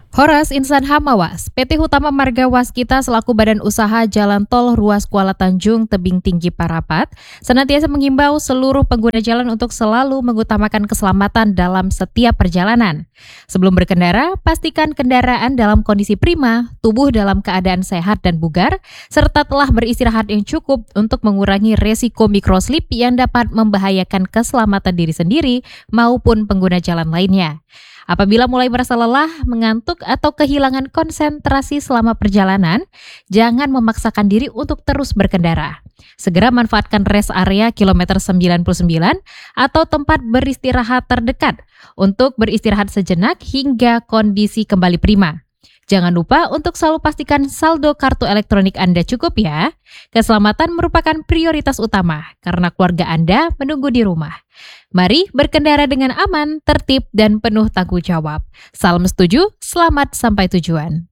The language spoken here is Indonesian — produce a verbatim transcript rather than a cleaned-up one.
Horas Insan Hamawas, P T Hutama Marga Waskita selaku Badan Usaha Jalan Tol Ruas Kuala Tanjung Tebing Tinggi Parapat, senantiasa mengimbau seluruh pengguna jalan untuk selalu mengutamakan keselamatan dalam setiap perjalanan. Sebelum berkendara, pastikan kendaraan dalam kondisi prima, tubuh dalam keadaan sehat dan bugar, serta telah beristirahat yang cukup untuk mengurangi resiko microslip yang dapat membahayakan keselamatan diri sendiri maupun pengguna jalan lainnya. Apabila mulai merasa lelah, mengantuk, atau kehilangan konsentrasi selama perjalanan, jangan memaksakan diri untuk terus berkendara. Segera manfaatkan rest area kilometer sembilan puluh sembilan atau tempat beristirahat terdekat untuk beristirahat sejenak hingga kondisi kembali prima. Jangan lupa untuk selalu pastikan saldo kartu elektronik Anda cukup ya. Keselamatan merupakan prioritas utama karena keluarga Anda menunggu di rumah. Mari berkendara dengan aman, tertib, dan penuh tanggung jawab. Salam setuju, selamat sampai tujuan.